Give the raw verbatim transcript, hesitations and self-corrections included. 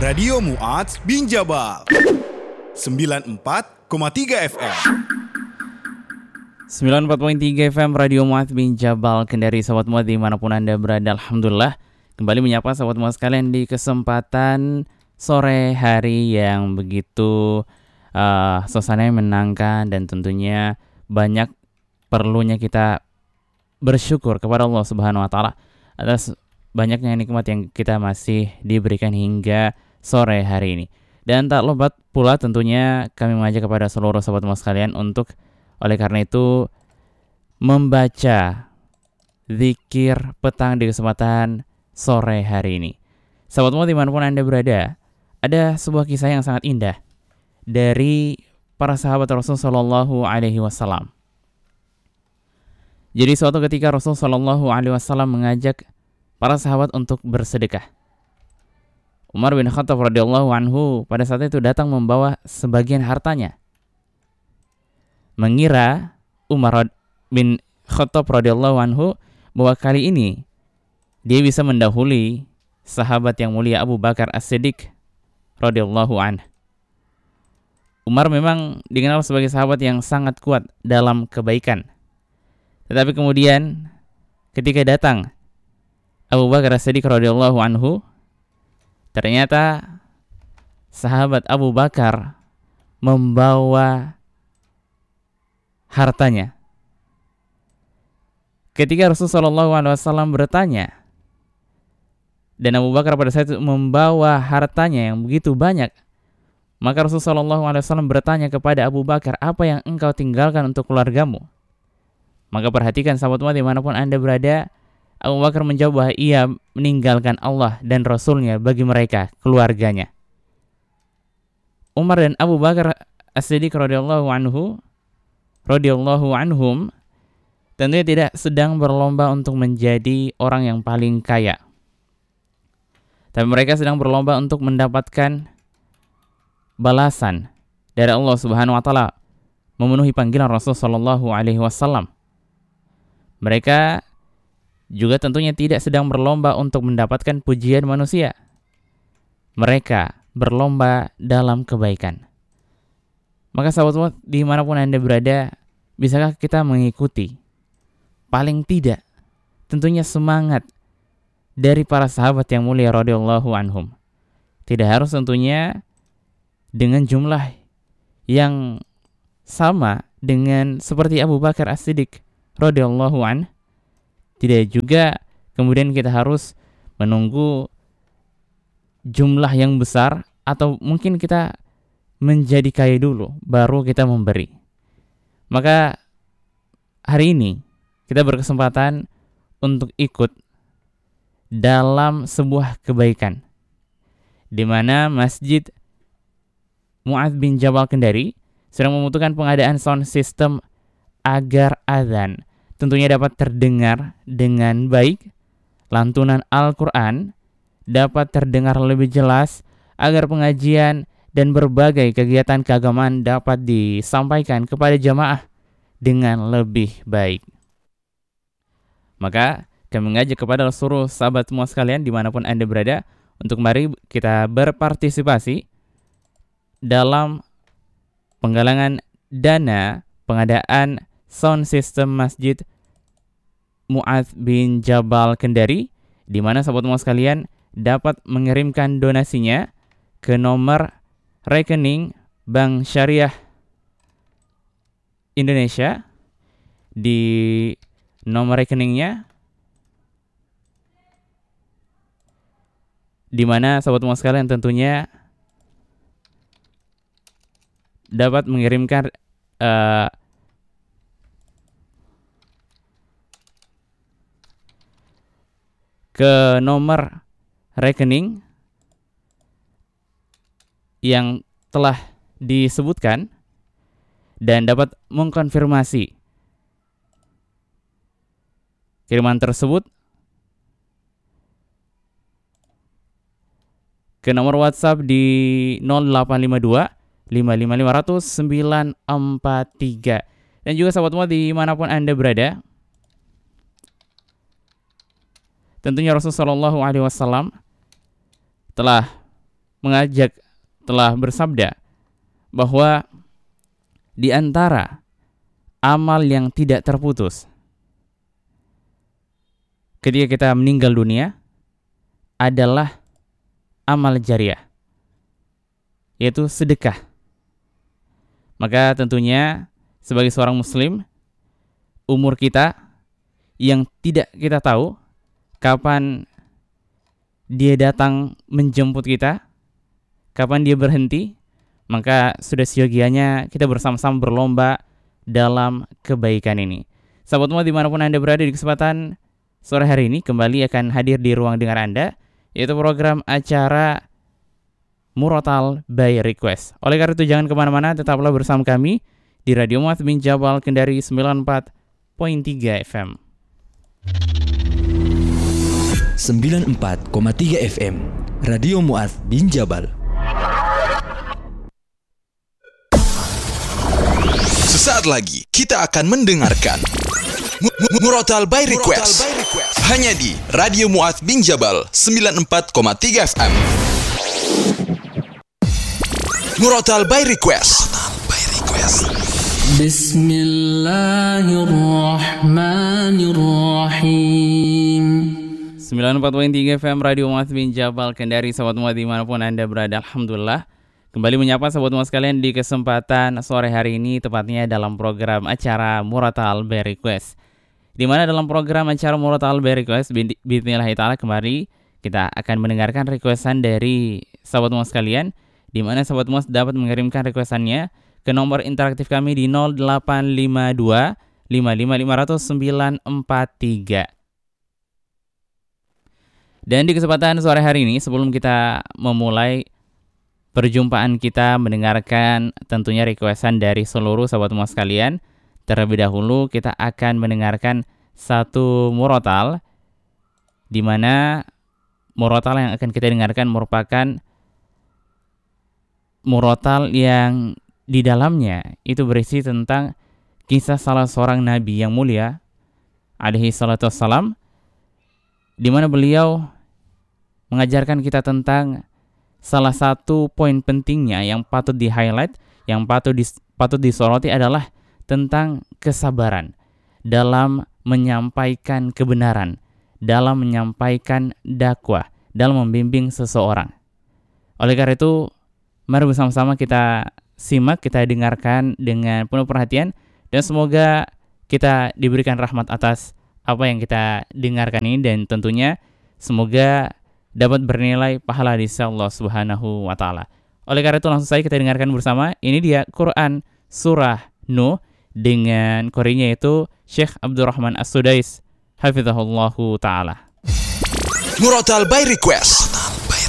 Radio Mu'adz bin Jabal sembilan puluh empat koma tiga F M. sembilan puluh empat koma tiga F M Radio Mu'adz bin Jabal Kendari. Sahabat Mu'adz dimanapun Anda berada, Alhamdulillah kembali menyapa sahabat Mu'adz sekalian di kesempatan sore hari yang begitu uh, suasananya menyenangkan, dan tentunya banyak perlunya kita bersyukur kepada Allah Subhanahu wa taala atas banyaknya nikmat yang kita masih diberikan hingga sore hari ini. Dan tak lupa pula tentunya kami mengajak kepada seluruh sahabat Mu'adz sekalian untuk oleh karena itu membaca zikir petang di kesempatan sore hari ini. Sahabat Mu'adz dimanapun Anda berada, ada sebuah kisah yang sangat indah dari para sahabat Rasul Sallallahu Alaihi Wasallam. Jadi suatu ketika Rasul Sallallahu Alaihi Wasallam mengajak para sahabat untuk bersedekah. Umar bin Khattab radhiyallahu anhu pada saat itu datang membawa sebagian hartanya. Mengira Umar bin Khattab radhiyallahu anhu bahwa kali ini dia bisa mendahului sahabat yang mulia Abu Bakar As-Siddiq radhiyallahu anhu. Umar memang dikenal sebagai sahabat yang sangat kuat dalam kebaikan. Tetapi kemudian ketika datang Abu Bakar As-Siddiq radhiyallahu anhu, ternyata sahabat Abu Bakar membawa hartanya. Ketika Rasulullah shallallahu alaihi wasallam bertanya, dan Abu Bakar pada saat itu membawa hartanya yang begitu banyak, maka Rasulullah shallallahu alaihi wasallam bertanya kepada Abu Bakar, apa yang engkau tinggalkan untuk keluargamu? Maka perhatikan sahabat Mu'adz dimanapun Anda berada, Abu Bakar menjawab bahwa ia meninggalkan Allah dan Rasulnya bagi mereka, keluarganya. Umar dan Abu Bakar As-Siddiq radhiyallahu anhu radhiyallahu anhum tentunya tidak sedang berlomba untuk menjadi orang yang paling kaya. Tapi mereka sedang berlomba untuk mendapatkan balasan dari Allah Subhanahu wa taala, memenuhi panggilan Rasul sallallahu alaihi wasallam. Mereka juga tentunya tidak sedang berlomba untuk mendapatkan pujian manusia. Mereka berlomba dalam kebaikan. Maka sahabat dimanapun Anda berada, bisakah kita mengikuti paling tidak tentunya semangat dari para sahabat yang mulia radhiyallahu anhum? Tidak harus tentunya dengan jumlah yang sama dengan seperti Abu Bakar As-Siddiq radhiyallahu anhu. Tidak juga kemudian kita harus menunggu jumlah yang besar, atau mungkin kita menjadi kaya dulu baru kita memberi. Maka hari ini kita berkesempatan untuk ikut dalam sebuah kebaikan di mana Masjid Mu'adz bin Jabal Kendari sedang membutuhkan pengadaan sound system agar azan tentunya dapat terdengar dengan baik, lantunan Al-Quran dapat terdengar lebih jelas, agar pengajian dan berbagai kegiatan keagamaan dapat disampaikan kepada jamaah dengan lebih baik. Maka kami mengajak kepada seluruh sahabat semua sekalian dimanapun Anda berada, untuk mari kita berpartisipasi dalam penggalangan dana pengadaan sound system Masjid Mu'adz bin Jabal Kendari, di mana sahabat Mu'adz sekalian dapat mengirimkan donasinya ke nomor rekening Bank Syariah Indonesia. Di nomor rekeningnya, di mana sahabat Mu'adz sekalian tentunya dapat mengirimkan uh, ke nomor rekening yang telah disebutkan dan dapat mengkonfirmasi kiriman tersebut ke nomor WhatsApp di nol delapan lima dua lima lima lima nol nol sembilan empat tiga. Dan juga sahabat Mu'adz dimanapun Anda berada, tentunya Rasulullah shallallahu alaihi wasallam telah mengajak telah bersabda bahwa di antara amal yang tidak terputus ketika kita meninggal dunia adalah amal jariah, yaitu sedekah. Maka tentunya sebagai seorang muslim, umur kita yang tidak kita tahu kapan dia datang menjemput kita, kapan dia berhenti, maka sudah seyogianya kita bersama-sama berlomba dalam kebaikan ini. Sahabat semua dimanapun Anda berada, di kesempatan sore hari ini kembali akan hadir di ruang dengar Anda, yaitu program acara Murotal by Request. Oleh karena itu jangan kemana-mana, tetaplah bersama kami di Radio Mu'adz bin Jabal Kendari sembilan puluh empat koma tiga F M. sembilan puluh empat koma tiga F M Radio Mu'adz bin Jabal. Sesaat lagi kita akan mendengarkan Murotal by Request hanya di Radio Mu'adz bin Jabal sembilan puluh empat koma tiga F M. Murotal by Request. Bismillahirrahmanirrahim. sembilan puluh empat koma tiga F M Radio Mu'adz bin Jabal Kendari. Sahabat semua dimanapun Anda berada, alhamdulillah kembali menyapa sahabat semua sekalian di kesempatan sore hari ini, tepatnya dalam program acara Murotal by Request, di mana dalam program acara Murotal by Request bismillah ta'ala kembali kita akan mendengarkan requestan dari sahabat semua sekalian, di mana sahabat semua dapat mengirimkan requestannya ke nomor interaktif kami di nol delapan lima dua lima lima lima nol nol sembilan empat tiga. Dan di kesempatan sore hari ini, sebelum kita memulai perjumpaan kita mendengarkan tentunya requestan dari seluruh sahabat semua sekalian, terlebih dahulu kita akan mendengarkan satu murotal, di mana murotal yang akan kita dengarkan merupakan murotal yang di dalamnya itu berisi tentang kisah salah seorang nabi yang mulia alaihi salatu wassalam, di mana beliau mengajarkan kita tentang salah satu poin pentingnya yang patut di-highlight, yang patut dis, patut disoroti adalah tentang kesabaran dalam menyampaikan kebenaran, dalam menyampaikan dakwah, dalam membimbing seseorang. Oleh karena itu, mari bersama-sama kita simak, kita dengarkan dengan penuh perhatian, dan semoga kita diberikan rahmat atas apa yang kita dengarkan ini, dan tentunya semoga dapat bernilai pahala di sisi Allah Subhanahu wa taala. Oleh karena itu langsung saja kita dengarkan bersama. Ini dia Quran surah Nuh dengan qorinya yaitu Syekh Abdurrahman As-Sudais hafizahullahu taala. Murotal by Request